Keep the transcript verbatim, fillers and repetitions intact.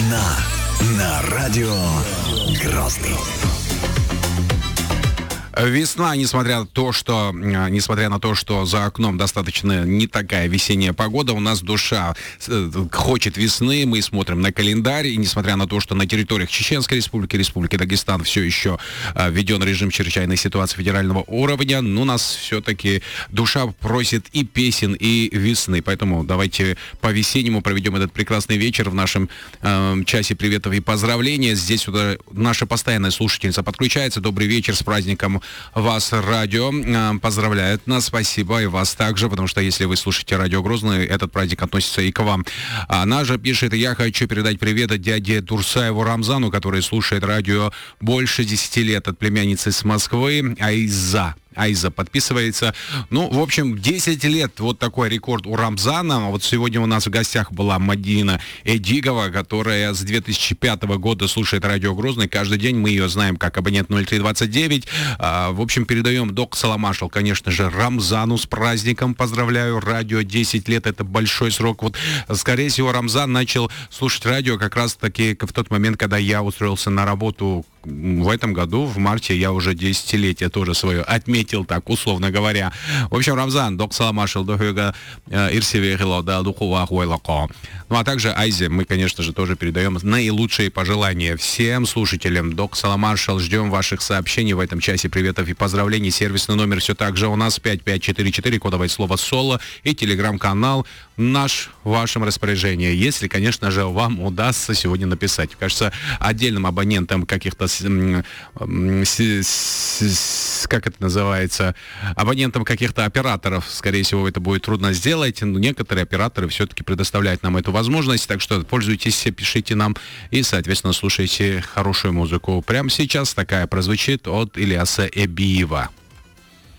Весна на радио Грозный. Весна, несмотря на то, что, несмотря на то, что за окном достаточно не такая весенняя погода, у нас душа хочет весны, мы смотрим на календарь, и несмотря на то, что на территориях Чеченской Республики, Республики Дагестан все еще введен режим чрезвычайной ситуации федерального уровня, но нас все-таки душа просит и песен, и весны. Поэтому давайте по-весеннему проведем этот прекрасный вечер в нашем э, часе приветов и поздравления. Здесь вот наша постоянная слушательница подключается. Добрый вечер, с праздником вас, радио. Поздравляет нас, спасибо, и вас также, потому что если вы слушаете радио Грозный, этот праздник относится и к вам. Она же пишет: я хочу передать привет от дяде Турсаеву Рамзану, который слушает радио больше десяти лет, от племянницы с Москвы, Айза. Айза подписывается. Ну, в общем, десять лет, вот такой рекорд у Рамзана. Вот сегодня у нас в гостях была Мадина Эдигова, которая с две тысячи пятого года слушает радио Грозный. Каждый день мы ее знаем как абонент ноль три двадцать девять. А, в общем, передаем Док Саламашал, конечно же, Рамзану с праздником. Поздравляю. Радио десять лет, это большой срок. Вот, скорее всего, Рамзан начал слушать радио как раз-таки в тот момент, когда я устроился на работу в этом году, в марте. Я уже десятилетие тоже свое отметил, так, условно говоря. В общем, Рамзан, Док Саламашил, Дохюга Ирсивехило, да, Духува Хуэлако. Ну, а также Айзе мы, конечно же, тоже передаем наилучшие пожелания всем слушателям. Док Саламашил, ждем ваших сообщений в этом часе приветов и поздравлений. Сервисный номер все так же у нас пять пять четыре четыре, кодовое слово «Соло», и телеграм-канал наш в вашем распоряжении, если, конечно же, вам удастся сегодня написать. Кажется, отдельным абонентам каких-то, с, с, с, как это называется, абонентам каких-то операторов, скорее всего, это будет трудно сделать, но некоторые операторы все-таки предоставляют нам эту возможность, так что пользуйтесь, пишите нам и, соответственно, слушайте хорошую музыку. Прямо сейчас такая прозвучит от Ильяса Эбиева.